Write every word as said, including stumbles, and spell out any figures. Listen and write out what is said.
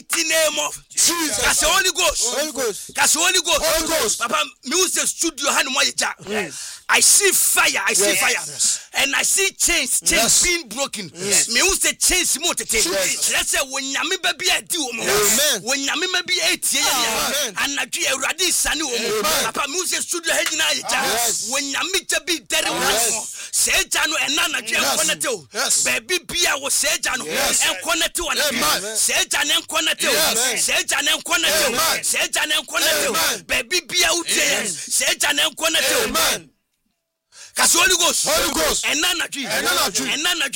mighty name of Jesus. Cause Holy Ghost. Holy Ghost. Cause Holy Ghost. Holy Ghost. Papa, music studio hand yes. I see fire. I see yes. fire. Yes. And I see chains, chains yes. being broken. Yes. Me who say chains more to take. Let's say when yami baby I do. Amen. When yami baby eight years. And I do a radi sani. Papa, music studio head in yes. When yami to be dead. Say Jano and Nana Jano. Baby Pia was say Jano and Quanatu and say Jan and Quanatu. Say Jan and Quanatu. Say Jan and Quanatu. Baby Pia say Jan and Quanatu. Cause Holy Ghost, Holy Ghost, and Nana G, and Nana G, and Nana G.